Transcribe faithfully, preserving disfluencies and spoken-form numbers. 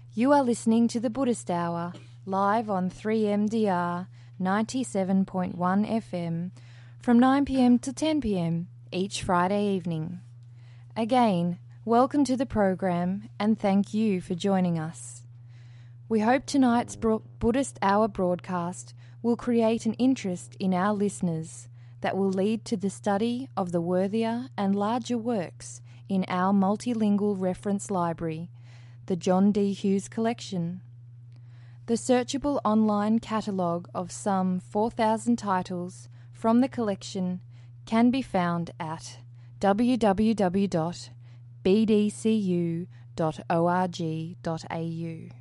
You are listening to the Buddhist Hour, live on three M D R ninety-seven point one F M from nine p m to ten p m each Friday evening. Again, welcome to the program and thank you for joining us. We hope tonight's Bro- Buddhist Hour broadcast will create an interest in our listeners that will lead to the study of the worthier and larger works in our multilingual reference library, the John D. Hughes Collection. The searchable online catalogue of some four thousand titles from the collection can be found at w w w dot b d c u dot org dot a u.